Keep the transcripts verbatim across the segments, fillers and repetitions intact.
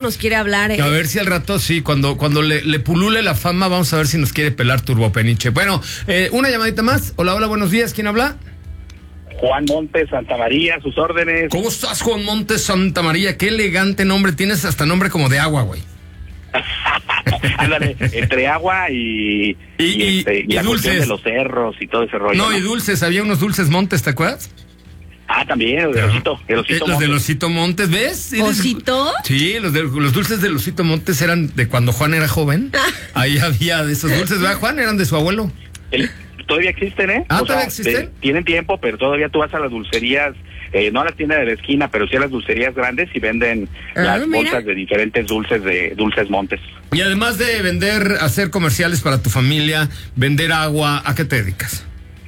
nos quiere hablar. Eh. A ver si al rato, sí, cuando, cuando le, le pulule la fama, vamos a ver si nos quiere pelar Turbopeniche. Bueno, eh, una llamadita más. Hola, hola, buenos días. ¿Quién habla? Juan Montes, Santa María, sus órdenes. ¿Cómo estás, Juan Montes, Santa María? Qué elegante nombre. Tienes hasta nombre como de agua, güey. Ándale, entre agua y, y, y, y, este, y, y la cuestión dulces de los cerros y todo ese rollo. No, ¿no? y dulces. Había unos dulces Montes, ¿te acuerdas? Ah, también, los de Osito. El Osito eh, los del Osito Montes, ¿ves? ¿Osito? Sí, los, de, los dulces del Osito Montes eran de cuando Juan era joven. Ahí había de esos dulces, ¿verdad, Juan? Eran de su abuelo. El, todavía existen, ¿eh? Ah, o ¿todavía sea, existen? De, tienen tiempo, pero todavía tú vas a las dulcerías, eh, no a la tienda de la esquina, pero sí a las dulcerías grandes y venden ah, las mira. bolsas de diferentes dulces de Dulces Montes. Y además de vender, hacer comerciales para tu familia, vender agua, ¿a qué te dedicas?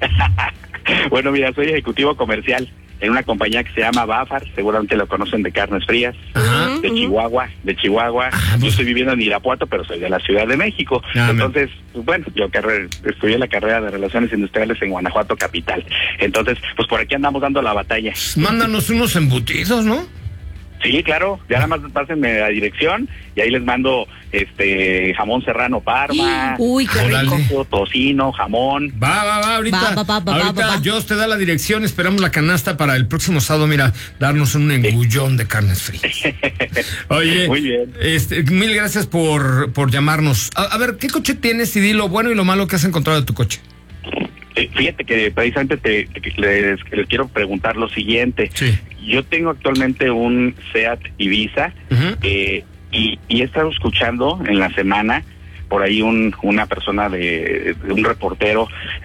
Bueno, mira, soy ejecutivo comercial en una compañía que se llama Bafar, seguramente lo conocen, de carnes frías, Ajá. de Chihuahua, de Chihuahua. Ah, Yo pues. estoy viviendo en Irapuato, pero soy de la Ciudad de México. Ah, Entonces, pues, bueno, yo carre- estudié la carrera de Relaciones Industriales en Guanajuato capital. Entonces, pues por aquí andamos dando la batalla. Mándanos unos embutidos, ¿no? Sí, claro, ya nada más pásenme la dirección y ahí les mando este jamón serrano Parma, Uy, qué Órale. rico. tocino, jamón. Va, va, va, ahorita, Va, va, va, va, ahorita va, va. Dios te da la dirección, esperamos la canasta para el próximo sábado, mira, darnos un engullón de carnes frías. Oye, Muy bien. Este, mil gracias por, por llamarnos. A, a ver, ¿qué coche tienes? Y di lo bueno y lo malo que has encontrado de tu coche. Eh, fíjate que precisamente te, te- les, les quiero preguntar lo siguiente. Sí. Yo tengo actualmente un Seat Ibiza Ujú. eh, y, y he estado escuchando en la semana por ahí un, una persona de, de un reportero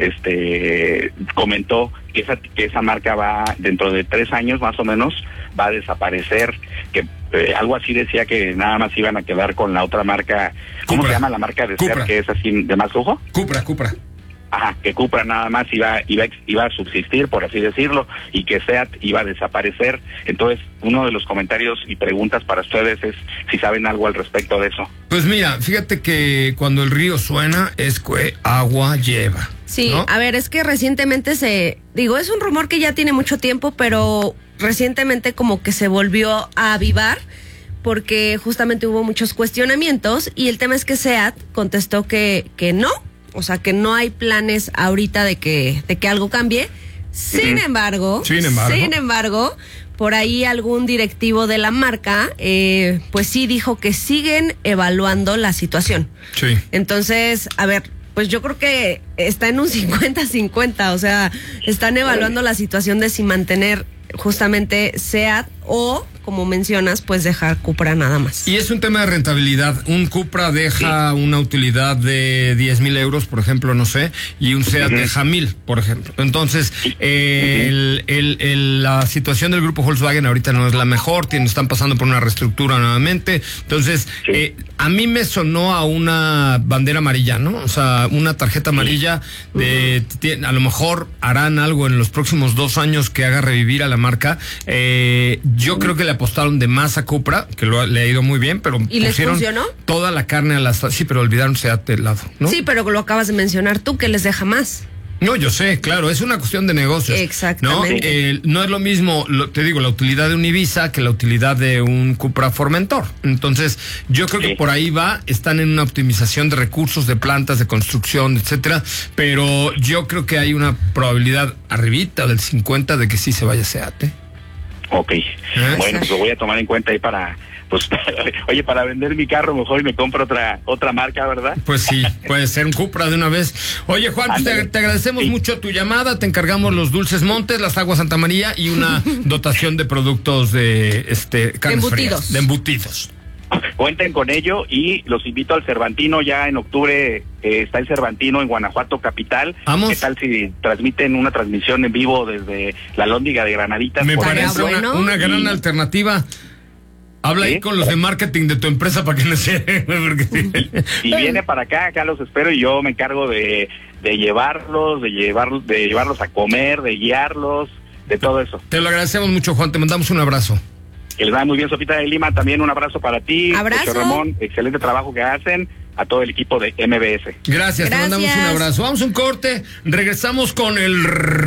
este comentó que esa que esa marca va dentro de tres años más o menos va a desaparecer, que eh, algo así decía que nada más iban a quedar con la otra marca. ¿Cómo Cupra. se llama la marca de Cupra. Seat que es así de más lujo? Cupra, Cupra. Ajá, que Cupra nada más iba, iba, iba a subsistir, por así decirlo, y que Seat iba a desaparecer. Entonces, uno de los comentarios y preguntas para ustedes es si saben algo al respecto de eso. Pues mira, fíjate que cuando el río suena es que agua lleva. Sí, ¿no? a ver, es que recientemente se, digo, es un rumor que ya tiene mucho tiempo, pero recientemente como que se volvió a avivar porque justamente hubo muchos cuestionamientos y el tema es que Seat contestó que, que no, o sea, que no hay planes ahorita de que, de que algo cambie. Sin embargo, Sin embargo. sin embargo, por ahí algún directivo de la marca, eh, pues sí dijo que siguen evaluando la situación. Sí. Entonces, a ver, pues yo creo que está en un cincuenta cincuenta, o sea, están evaluando la situación de si mantener justamente Seat o, como mencionas, pues dejar Cupra nada más. Y es un tema de rentabilidad. Un Cupra deja una utilidad de diez mil euros, por ejemplo, no sé, y un Seat Ujú. deja mil, por ejemplo. Entonces, eh, el, el, el, la situación del grupo Volkswagen ahorita no es la mejor, tienen, están pasando por una reestructura nuevamente. Entonces, Sí. eh, a mí me sonó a una bandera amarilla, ¿no? O sea, una tarjeta amarilla de, ti- a lo mejor harán algo en los próximos dos años que haga revivir a la marca. Eh, yo creo que le apostaron de más a Cupra, que lo, ha- le ha ido muy bien, pero ¿Y les pusieron funcionó? toda la carne a las... Sí, pero olvidaron Seat del lado, ¿no? Sí, pero lo acabas de mencionar tú, que les deja más. No, yo sé, claro, es una cuestión de negocios. Exactamente. No, Eh, no es lo mismo, lo- te digo, la utilidad de un Ibiza que la utilidad de un Cupra Formentor. Entonces, yo creo Sí. que por ahí va, están en una optimización de recursos, de plantas, de construcción, etcétera, pero yo creo que hay una probabilidad arribita del cincuenta de que sí se vaya Seat, ¿eh? Ok, bueno, pues lo voy a tomar en cuenta ahí para, pues, oye, para vender mi carro mejor y me compro otra otra marca, ¿verdad? Pues sí, puede ser un Cupra de una vez. Oye, Juan, pues te, Ándale. te agradecemos Sí. mucho tu llamada, te encargamos los dulces Montes, las aguas Santa María y una dotación de productos de este carnes Embutidos. frías, de embutidos. Cuenten con ello y los invito al Cervantino ya en octubre. Eh, está el Cervantino en Guanajuato capital. Vamos. ¿Qué tal si transmiten una transmisión en vivo desde la Lóndiga de Granaditas? Me por parece ejemplo? bueno. una, una gran Y- alternativa. Habla ahí ¿Sí? con los de marketing de tu empresa para que no se... porque- Si viene para acá, acá los espero y yo me encargo de, de llevarlos, de llevarlos, de llevarlos a comer, de guiarlos, de todo eso. Te lo agradecemos mucho, Juan, te mandamos un abrazo. Que les va muy bien, Sopita de Lima. También un abrazo para ti, Abrazo. José Ramón. Excelente trabajo que hacen. A todo el equipo de M B S. Gracias, te Gracias. mandamos un abrazo. Vamos a un corte, regresamos con el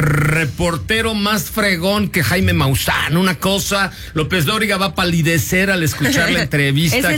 reportero más fregón que Jaime Maussan. Una cosa, López Dóriga va a palidecer al escuchar la entrevista. Es el